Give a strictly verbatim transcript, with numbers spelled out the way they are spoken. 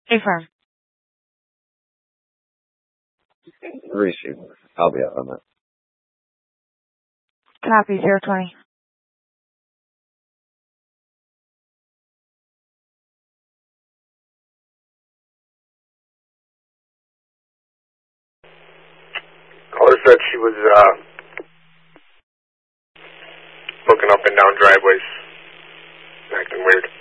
Affirm. Receive. I'll be out on that. Copy, zero twenty. Caller said she was uh, looking up and down driveways, acting weird.